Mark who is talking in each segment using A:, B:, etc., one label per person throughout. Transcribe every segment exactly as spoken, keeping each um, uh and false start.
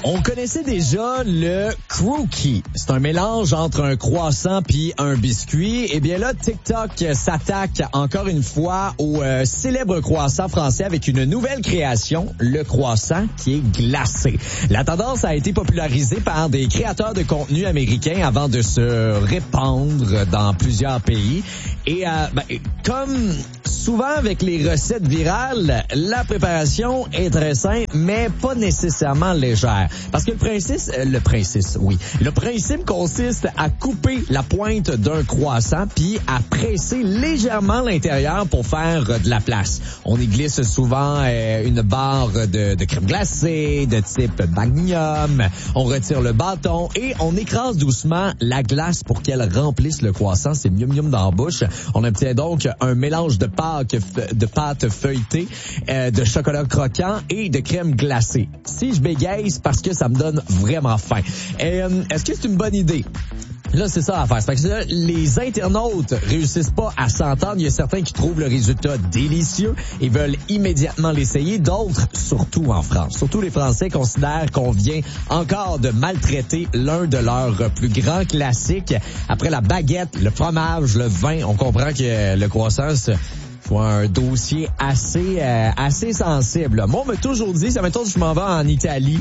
A: On connaissait déjà le Crookie. C'est un mélange entre un croissant puis un biscuit. Et bien là, TikTok s'attaque encore une fois au euh, célèbre croissant français avec une nouvelle création, le croissant qui est glacé. La tendance a été popularisée par des créateurs de contenu américains avant de se répandre dans plusieurs pays. Et euh, ben, comme souvent avec les recettes virales, la préparation est très simple, mais pas nécessairement légère. Parce que le principe, le principe, oui, le principe consiste à couper la pointe d'un croissant puis à presser légèrement l'intérieur pour faire de la place. On y glisse souvent euh, une barre de, de crème glacée de type Magnum. On retire le bâton et on écrase doucement la glace pour qu'elle remplisse le croissant. C'est miam miam dans la bouche. On obtient donc un mélange de pâte, de pâte feuilletée, euh, de chocolat croquant et de crème glacée. Si je bégaye, c'est parce que ça me donne vraiment faim. Et, euh, est-ce que c'est une bonne idée? Là, c'est ça à faire. C'est parce que là, les internautes réussissent pas à s'entendre. Il y a certains qui trouvent le résultat délicieux et veulent immédiatement l'essayer. D'autres, surtout en France. Surtout les Français considèrent qu'on vient encore de maltraiter l'un de leurs plus grands classiques. Après la baguette, le fromage, le vin, on comprend que le croissant, c'est un dossier assez euh, assez sensible. Moi, on m'a toujours dit, ça m'étonne que je m'en vais en Italie,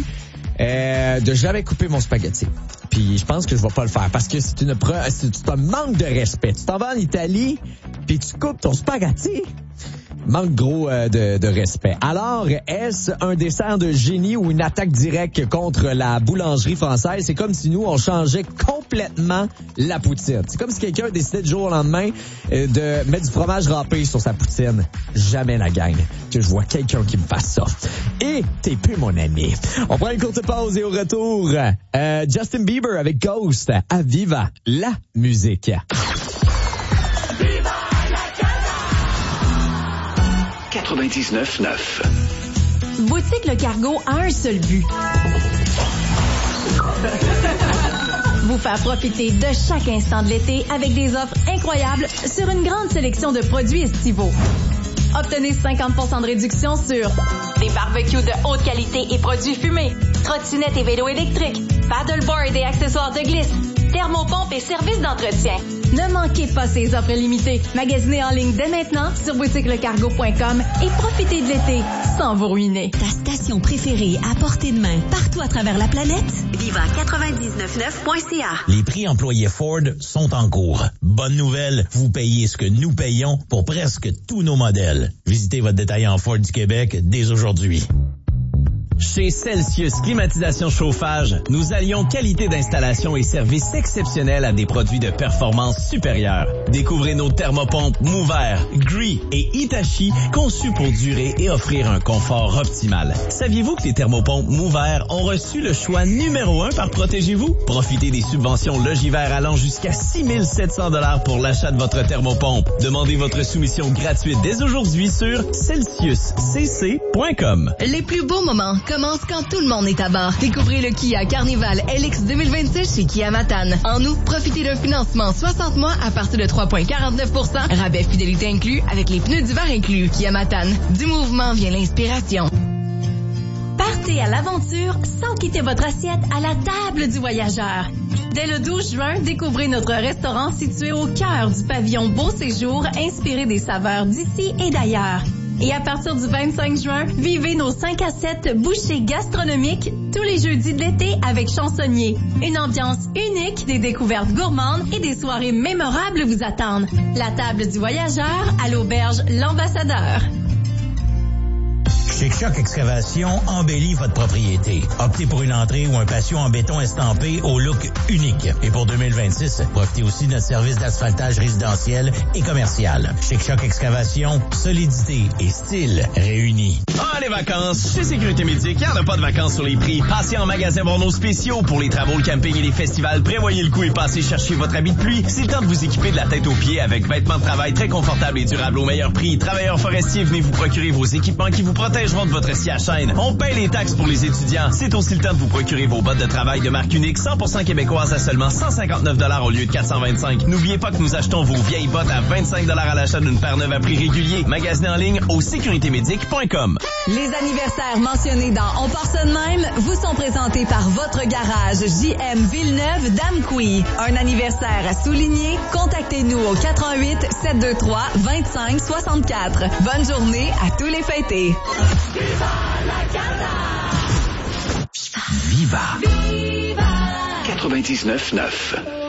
A: euh, de jamais couper mon spaghetti. Puis je pense que je vais pas le faire parce que c'est une preuve, c'est un manque de respect. Tu t'en vas en Italie, puis tu coupes ton spaghetti. Manque gros euh, de, de respect. Alors, est-ce un dessert de génie ou une attaque directe contre la boulangerie française? C'est comme si nous, on changeait complètement la poutine. C'est comme si quelqu'un décidait du jour au lendemain euh, de mettre du fromage râpé sur sa poutine. Jamais la gang que je vois quelqu'un qui me fasse ça. Et t'es plus mon ami. On prend une courte pause et au retour, euh, Justin Bieber avec Ghost à Viva la musique.
B: quatre-vingt-dix-neuf neuf.
C: Boutique Le Cargo a un seul but. Vous faire profiter de chaque instant de l'été avec des offres incroyables sur une grande sélection de produits estivaux. Obtenez cinquante pour cent de réduction sur des barbecues de haute qualité et produits fumés, trottinettes et vélos électriques, paddleboard et accessoires de glisse, thermopompes et services d'entretien. Ne manquez pas ces offres limitées. Magasinez en ligne dès maintenant sur boutique le cargo point com et profitez de l'été sans vous ruiner.
D: Ta station préférée à portée de main partout à travers la planète? Viva quatre-vingt-dix-neuf neuf point c a.
E: Les prix employés Ford sont en cours. Bonne nouvelle, vous payez ce que nous payons pour presque tous nos modèles. Visitez votre détaillant Ford du Québec dès aujourd'hui.
F: Chez Celsius Climatisation Chauffage, nous allions qualité d'installation et service exceptionnel à des produits de performance supérieure. Découvrez nos thermopompes Mover, Gree et Hitachi conçus pour durer et offrir un confort optimal. Saviez-vous que les thermopompes Mover ont reçu le choix numéro un par Protégez-vous? Profitez des subventions Logivert allant jusqu'à six mille sept cents dollars pour l'achat de votre thermopompe. Demandez votre soumission gratuite dès aujourd'hui sur celsius c c point com.
G: Les plus beaux moments commence quand tout le monde est à bord. Découvrez le Kia Carnival L X deux mille vingt-six chez Kia Matane. En août, profitez d'un financement soixante mois à partir de trois virgule quarante-neuf pour cent. Rabais fidélité inclus avec les pneus d'hiver inclus. Kia Matane. Du mouvement vient l'inspiration.
C: Partez à l'aventure sans quitter votre assiette à la table du voyageur. Dès le douze juin, découvrez notre restaurant situé au cœur du pavillon Beau Séjour, inspiré des saveurs d'ici et d'ailleurs. Et à partir du vingt-cinq juin, vivez nos cinq à sept bouchées gastronomiques tous les jeudis de l'été avec Chansonnier. Une ambiance unique, des découvertes gourmandes et des soirées mémorables vous attendent. La table du voyageur à l'auberge L'Ambassadeur.
E: Chez Choc Excavation, embellit votre propriété. Optez pour une entrée ou un patio en béton estampé au look unique. Et pour deux mille vingt-six, profitez aussi de notre service d'asphaltage résidentiel et commercial. Chez Choc Excavation, solidité et style réunis.
F: Ah, les vacances! Chez Sécurité Médic, il n'y en a pas de vacances sur les prix. Passez en magasin voir nos spéciaux pour les travaux, le camping et les festivals. Prévoyez le coup et passez chercher votre habit de pluie. C'est le temps de vous équiper de la tête aux pieds avec vêtements de travail très confortables et durables au meilleur prix. Travailleurs forestiers, venez vous procurer vos équipements qui vous protègent de votre scie à chaîne. On paye les taxes pour les étudiants. C'est aussi le temps de vous procurer vos bottes de travail de marque unique cent pour cent québécoises à seulement cent cinquante-neuf dollars au lieu de quatre cent vingt-cinq. N'oubliez pas que nous achetons vos vieilles bottes à vingt-cinq dollars à l'achat d'une paire neuve à prix régulier. Magasinez en ligne au sécurité médic point com.
H: Les anniversaires mentionnés dans On part ça de même vous sont présentés par votre garage J M Villeneuve d'Amqui. Un anniversaire à souligner? Contactez-nous au quatre un huit, sept deux trois, deux cinq six quatre. Bonne journée à tous les fêtés.
B: Viva la Viva. Viva. quatre-vingt-dix-neuf neuf.